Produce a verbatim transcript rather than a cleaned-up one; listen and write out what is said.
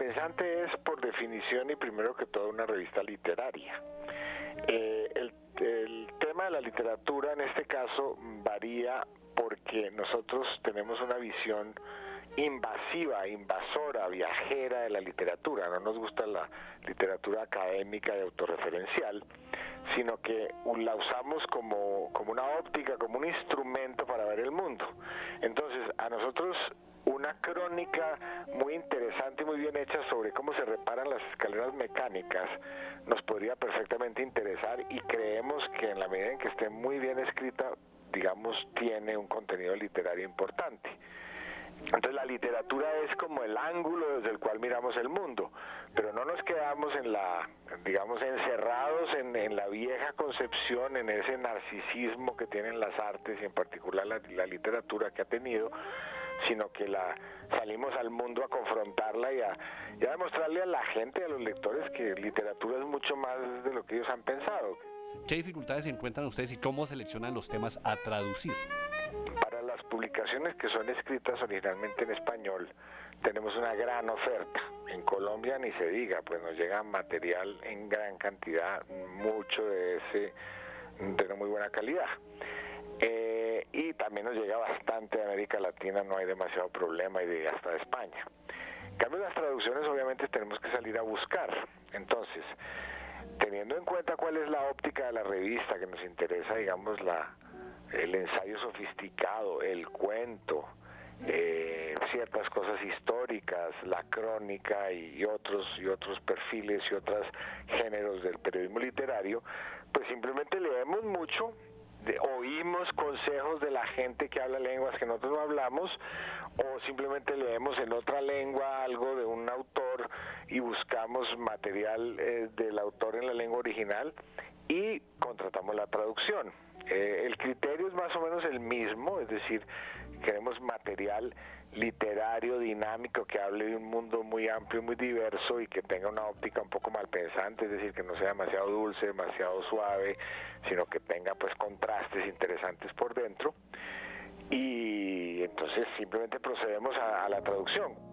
Pensante es, por definición y primero que todo, una revista literaria. Eh, el, el tema de la literatura en este caso varía porque nosotros tenemos una visión invasiva, invasora, viajera de la literatura. No nos gusta la literatura académica y autorreferencial, sino que la usamos como, como una óptica, como un instrumento para ver el mundo. Entonces, a nosotros una crónica muy interesante y muy bien hecha sobre cómo se reparan las escaleras mecánicas nos podría perfectamente interesar, y creemos que en la medida en que esté muy bien escrita, digamos, tiene un contenido literario importante. Entonces la literatura es como el ángulo desde el cual miramos el mundo, pero no nos quedamos en la, digamos, encerrados en, en la vieja concepción, en ese narcisismo que tienen las artes y en particular la, la literatura que ha tenido, sino que la salimos al mundo a confrontarla y a, y a demostrarle a la gente, a los lectores, que literatura es mucho más de lo que ellos han pensado. ¿Qué dificultades encuentran ustedes y cómo seleccionan los temas a traducir? Para las publicaciones que son escritas originalmente en español, tenemos una gran oferta. En Colombia ni se diga, pues nos llega material en gran cantidad, mucho de ese de una muy buena calidad. Eh, y también nos llega bastante de América Latina, no hay demasiado problema, y de hasta de España. En cambio, las traducciones obviamente tenemos que salir a buscar. Entonces, teniendo en cuenta cuál es la óptica de la revista que nos interesa, digamos, la el ensayo sofisticado, el cuento, eh, ciertas cosas históricas, la crónica y otros y otros perfiles y otros géneros del periodismo literario, pues simplemente leemos mucho, de, oímos consejos de la gente que habla lenguas que nosotros no hablamos, o simplemente leemos en otra lengua algo de un autor y buscamos material eh, del autor en la lengua original y contratamos la traducción. Eh, el criterio es más o menos el mismo, es decir, queremos material literario, dinámico, que hable de un mundo muy amplio y muy diverso y que tenga una óptica un poco malpensante, es decir, que no sea demasiado dulce, demasiado suave, sino que tenga pues contrastes interesantes por dentro. Y entonces simplemente procedemos a, a la traducción.